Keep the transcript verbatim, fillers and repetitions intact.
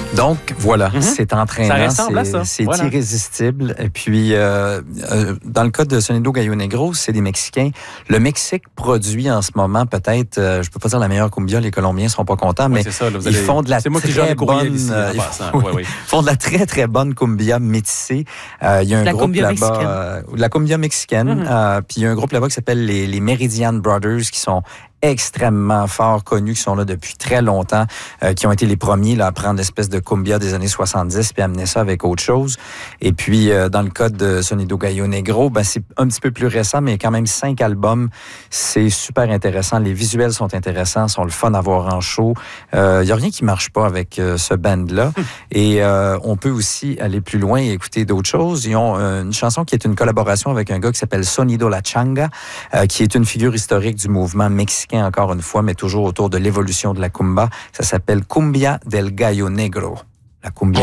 Donc, voilà, Mm-hmm. c'est entraînant, Ça ressemble à c'est, ça. c'est Voilà. irrésistible. Et puis, euh, euh, dans le cas de Sonido Gallo Negro, c'est des Mexicains. Le Mexique produit en ce moment peut-être, euh, je peux pas dire la meilleure cumbia, les Colombiens seront pas contents, Ouais, mais c'est ça, là, vous ils allez... font de la c'est moi qui très gère les courriels bonne, ici, euh, en ils passant. font, Ouais, oui. font de la très très bonne cumbia métissée. Euh, il y a un La groupe cumbia là-bas, mexicaine. euh, la cumbia mexicaine. Mm-hmm. euh, puis il y a un groupe là-bas qui s'appelle les, les Meridian Brothers, qui sont extrêmement forts, connus, qui sont là depuis très longtemps, euh, qui ont été les premiers là, à prendre l'espèce de cumbia des années soixante-dix puis amener ça avec autre chose. Et puis, euh, dans le cas de Sonido Gallo Negro, ben, c'est un petit peu plus récent, mais il y a quand même cinq albums. C'est super intéressant. Les visuels sont intéressants, sont le fun à voir en show. Il euh, n'y a rien qui marche pas avec euh, ce band-là. Et euh, on peut aussi aller plus loin et écouter d'autres choses. Ils ont euh, une chanson qui est une collaboration avec un gars qui s'appelle Sonido La Changa, euh, qui est une figure historique du mouvement mexicain, encore une fois, mais toujours autour de l'évolution de la cumba. Ça s'appelle Cumbia del Gallo Negro. La cumbia